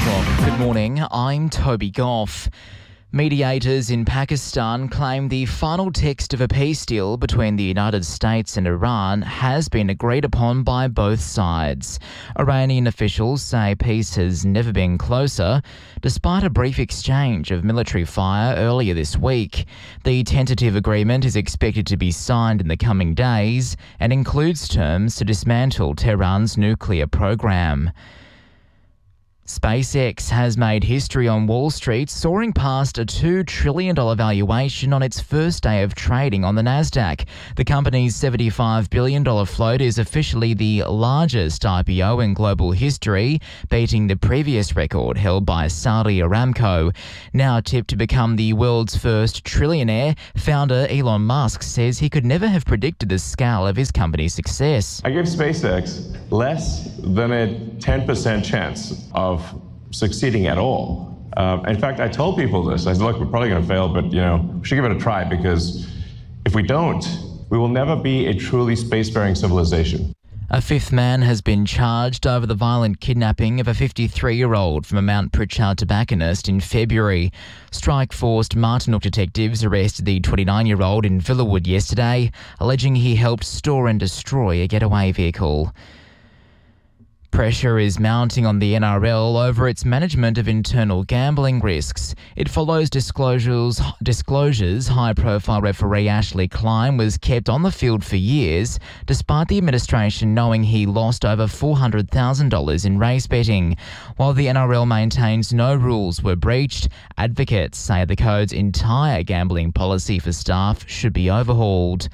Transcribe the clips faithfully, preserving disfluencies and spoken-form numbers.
o'clock. Good morning, I'm Toby Goff. Mediators in Pakistan claim the final text of a peace deal between the United States and Iran has been agreed upon by both sides. Iranian officials say peace has never been closer, despite a brief exchange of military fire earlier this week. The tentative agreement is expected to be signed in the coming days and includes terms to dismantle Tehran's nuclear program. SpaceX has made history on Wall Street, soaring past a two trillion dollars valuation on its first day of trading on the Nasdaq. The company's seventy-five billion dollars float is officially the largest I P O in global history, beating the previous record held by Saudi Aramco. Now tipped to become the world's first trillionaire, founder Elon Musk says he could never have predicted the scale of his company's success. I give SpaceX less than a ten percent chance of succeeding at all. Um, in fact, I told people this. I said, look, we're probably going to fail, but you know, we should give it a try, because if we don't, we will never be a truly spacefaring civilization. A fifth man has been charged over the violent kidnapping of a fifty-three-year-old from a Mount Pritchard tobacconist in February. Strike-forced Martinook detectives arrested the twenty-nine-year-old in Villawood yesterday, alleging he helped store and destroy a getaway vehicle. Pressure is mounting on the N R L over its management of internal gambling risks. It follows disclosures, disclosures high-profile referee Ashley Klein was kept on the field for years, despite the administration knowing he lost over four hundred thousand dollars in race betting. While the N R L maintains no rules were breached, advocates say the code's entire gambling policy for staff should be overhauled.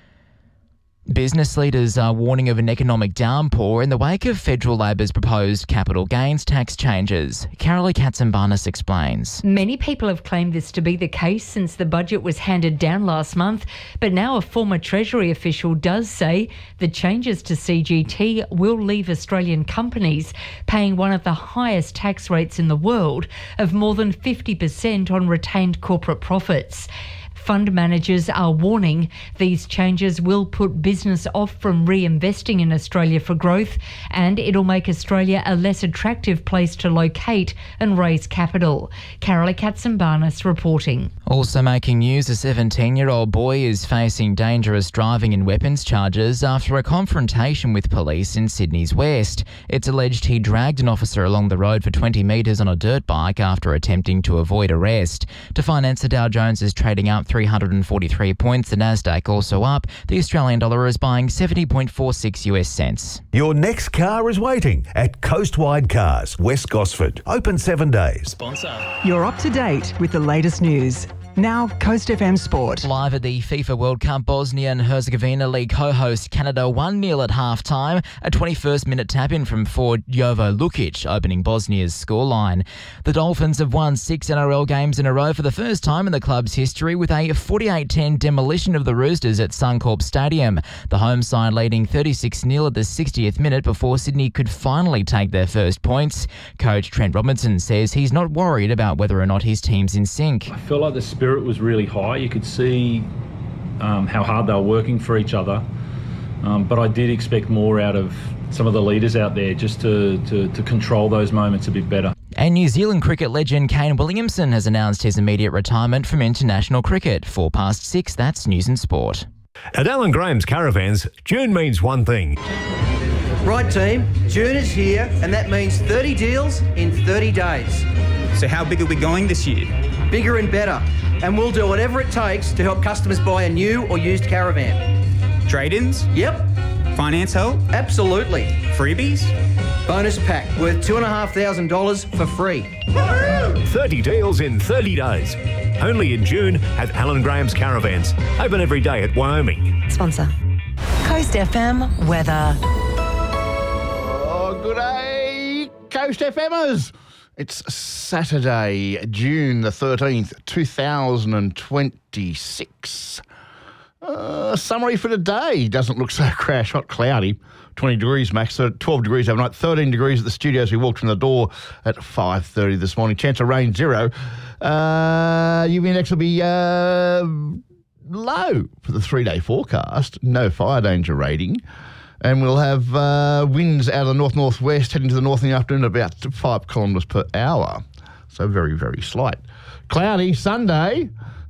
Business leaders are warning of an economic downpour in the wake of federal Labor's proposed capital gains tax changes. Carolee Katsimbarnis explains. Many people have claimed this to be the case since the budget was handed down last month, but now a former Treasury official does say the changes to C G T will leave Australian companies paying one of the highest tax rates in the world of more than fifty percent on retained corporate profits. Fund managers are warning these changes will put business off from reinvesting in Australia for growth, and it'll make Australia a less attractive place to locate and raise capital. Carolee Katsimbarnis reporting. Also making news, a seventeen-year-old boy is facing dangerous driving and weapons charges after a confrontation with police in Sydney's West. It's alleged he dragged an officer along the road for twenty metres on a dirt bike after attempting to avoid arrest. To finance, the Dow Jones is trading up three hundred forty-three points. The Nasdaq also up. The Australian dollar is buying seventy point four six US cents. Your next car is waiting at Coastwide Cars, West Gosford. Open seven days. Sponsor. You're up to date with the latest news. Now, Coast F M Sport. Live at the FIFA World Cup, Bosnia and Herzegovina League co-host Canada one nil at half-time. A twenty-first minute tap-in from forward Jovo Lukic, opening Bosnia's scoreline. The Dolphins have won six N R L games in a row for the first time in the club's history, with a forty-eight ten demolition of the Roosters at Suncorp Stadium. The home side leading thirty-six nil at the sixtieth minute before Sydney could finally take their first points. Coach Trent Robinson says he's not worried about whether or not his team's in sync. I feel like the spirit was really high. You could see um, how hard they were working for each other. Um, but I did expect more out of some of the leaders out there, just to, to, to control those moments a bit better. And New Zealand cricket legend Kane Williamson has announced his immediate retirement from international cricket. Four past six, that's News and Sport. At Alan Graham's Caravans, June means one thing. Right, team, June is here, and that means thirty deals in thirty days. So how big are we going this year? Bigger and better. And we'll do whatever it takes to help customers buy a new or used caravan. Trade-ins? Yep. Finance help? Absolutely. Freebies? Bonus pack worth two thousand five hundred dollars for free. thirty deals in thirty days. Only in June at Alan Graham's Caravans. Open every day at Wyoming. Sponsor. Coast F M weather. Oh, good day, Coast FMers. It's Saturday, June the thirteenth, two thousand twenty-six. Uh, summary for today doesn't look so crash hot, cloudy. twenty degrees max, so twelve degrees overnight, thirteen degrees at the studio as we walked from the door at five thirty this morning. Chance of rain, zero. Uh, U V index will be uh, low for the three-day forecast. No fire danger rating. And we'll have uh, winds out of the north-northwest heading to the north in the afternoon at about five kilometres per hour. So very, very slight. Cloudy Sunday,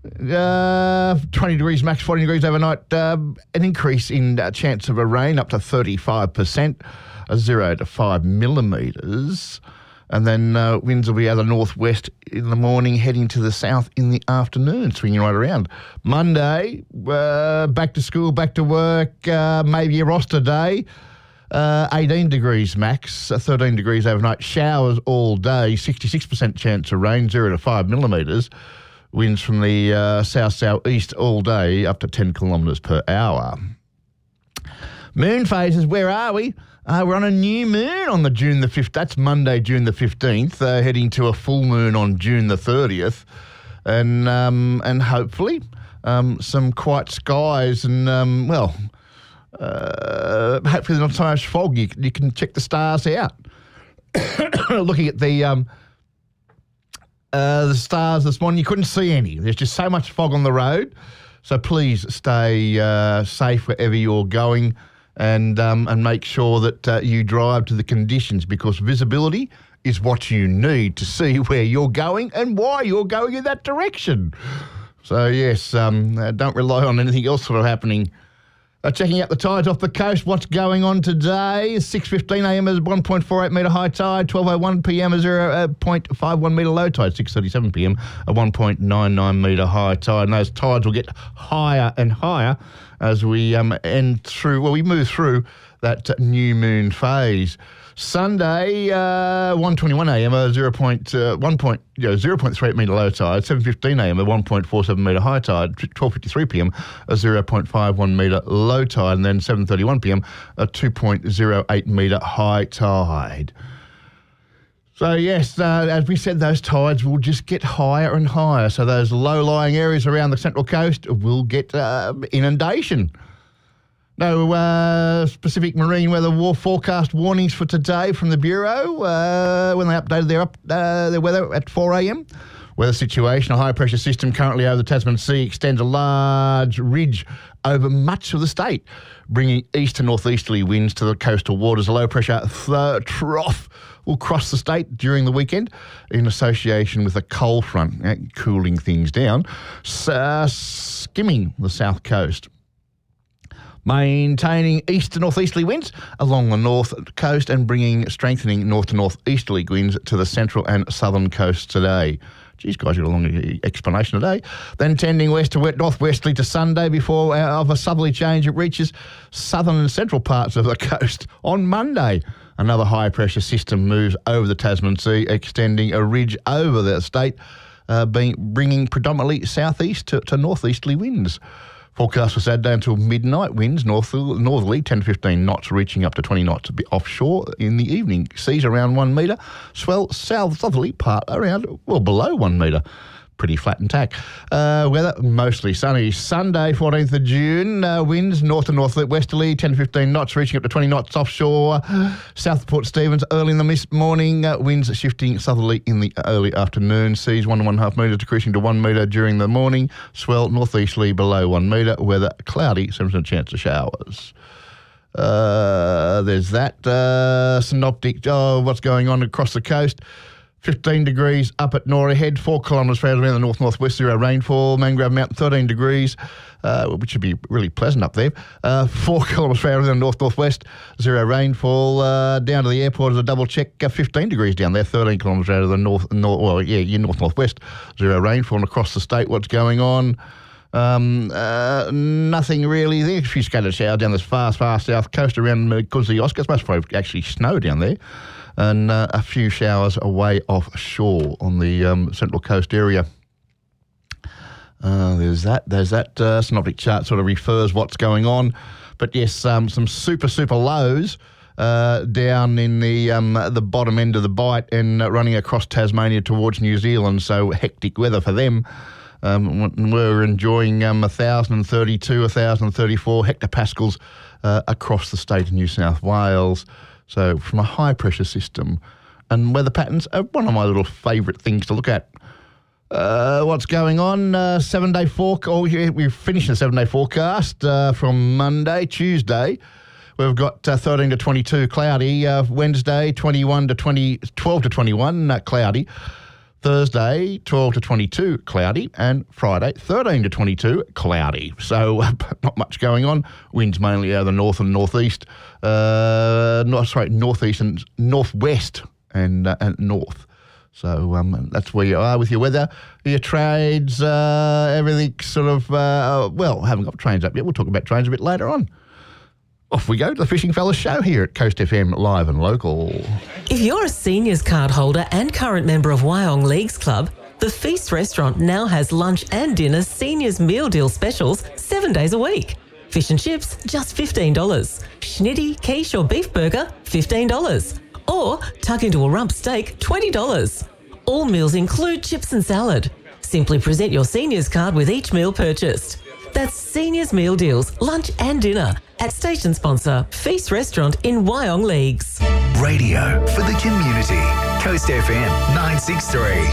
uh, twenty degrees max, forty degrees overnight. Uh, an increase in uh, chance of a rain up to thirty-five percent, uh, zero to five millimetres. And then uh, winds will be out of the northwest in the morning, heading to the south in the afternoon, swinging right around. Monday, uh, back to school, back to work, uh, maybe a roster day. Uh, eighteen degrees max, uh, thirteen degrees overnight. Showers all day, sixty-six percent chance of rain, zero to five millimetres. Winds from the uh, south-southeast all day, up to ten kilometres per hour. Moon phases, where are we? Uh, we're on a new moon on the June the fifth. That's Monday, June the fifteenth, uh, heading to a full moon on June the thirtieth. And um, and hopefully um, some quiet skies and, um, well, uh, hopefully not so much fog. You, you can check the stars out. Looking at the um, uh, the stars this morning, you couldn't see any. There's just so much fog on the road. So please stay uh, safe wherever you're going. And um, and make sure that uh, you drive to the conditions, because visibility is what you need to see where you're going and why you're going in that direction. So, yes, um, uh, don't rely on anything else sort of happening. Uh, checking out the tides off the coast, what's going on today? six fifteen a m is one point four eight metre high tide, twelve oh one p m is zero point five one metre low tide, six thirty-seven p m a one point nine nine metre high tide. And those tides will get higher and higher as we um, end through, well, we move through that new moon phase. Sunday, uh, one twenty-one a m, a zero point, uh, one point, you know, zero point three eight metre low tide, seven fifteen a m, a one point four seven metre high tide, twelve fifty-three p m, a zero point five one metre low tide, and then seven thirty-one p m, a two point zero eight metre high tide. So, yes, uh, as we said, those tides will just get higher and higher. So those low-lying areas around the Central Coast will get uh, inundation. No uh, specific marine weather war forecast warnings for today from the Bureau uh, when they updated their, up, uh, their weather at four a m. Weather situation, a high-pressure system currently over the Tasman Sea extends a large ridge over much of the state, bringing east to northeasterly winds to the coastal waters. A low-pressure th- trough will cross the state during the weekend in association with a cold front, uh, cooling things down, uh, skimming the south coast. Maintaining east to northeasterly winds along the north coast and bringing strengthening north to northeasterly winds to the central and southern coast today. Geez, guys, you got a long explanation today. Then tending west to northwesterly to Sunday before uh, of a southerly change. It reaches southern and central parts of the coast on Monday. Another high-pressure system moves over the Tasman Sea, extending a ridge over the state, uh, being, bringing predominantly southeast to, to northeasterly winds. Forecast for Saturday until midnight, winds north, northerly ten to fifteen knots, reaching up to twenty knots. A bit offshore in the evening. Seas around one metre. Swell south southerly part around, well, below one metre. Pretty flat and tack. Uh, weather, mostly sunny. Sunday, fourteenth of June, uh, winds north to northwesterly, ten to fifteen knots, reaching up to twenty knots offshore. South of Port Stephens, early in the mist morning, uh, winds shifting southerly in the early afternoon. Seas one to one and a half metres, decreasing to one metre during the morning. Swell northeasterly below one metre. Weather cloudy, seven percent chance of showers. Uh, there's that. Uh, synoptic, oh, what's going on across the coast. fifteen degrees up at Nora Head, four kilometres further around the north-northwest, zero rainfall. Mangrove Mountain, thirteen degrees, uh, which would be really pleasant up there. Uh, four kilometres further around the north-northwest, zero rainfall. Uh, down to the airport as a double check, uh, fifteen degrees down there, thirteen kilometres out of the north, north well, yeah, yeah, north-northwest, zero rainfall. And across the state, what's going on? Um, uh, nothing really. There's a few scattered showers down this far, far south coast around because the Oscars must probably actually snow down there. And uh, a few showers away offshore on the um, Central Coast area. Uh, there's that. There's that uh, synoptic chart sort of refers what's going on. But yes, um, some super, super lows uh, down in the um, the bottom end of the bight and uh, running across Tasmania towards New Zealand. So hectic weather for them. Um, we're enjoying um, one thousand thirty-two, one thousand thirty-four hectopascals uh, across the state of New South Wales. So from a high-pressure system, and weather patterns are one of my little favourite things to look at. Uh, what's going on? Uh, seven-day forecast. Oh, we've finished the seven-day forecast uh, from Monday, Tuesday. We've got uh, thirteen to twenty-two cloudy. Uh, Wednesday, twenty-one to twenty, twelve to twenty-one uh, cloudy. Thursday, twelve to twenty-two cloudy. And Friday, thirteen to twenty-two cloudy. So uh, not much going on. Winds mainly out of the north and northeast. Uh, no, sorry, northeast and northwest and, uh, and north. So um, that's where you are with your weather, your trades, uh, everything sort of, uh, well, haven't got trains up yet. We'll talk about trains a bit later on. Off we go to the Fishing Fellas show here at Coast F M Live and Local. If you're a seniors card holder and current member of Wyong Leagues Club, the Feast Restaurant now has lunch and dinner seniors meal deal specials seven days a week. Fish and chips, just fifteen dollars. Schnitty, quiche or beef burger, fifteen dollars. Or tuck into a rump steak, twenty dollars. All meals include chips and salad. Simply present your seniors card with each meal purchased. That's Seniors Meal Deals, lunch and dinner at station sponsor Feast Restaurant in Wyong Leagues. Radio for the community. Coast F M nine six three.